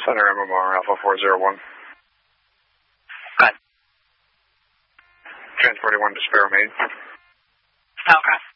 Center MMR Alpha 401. Good. Transporting 1 to Sparrow, Maine. Okay.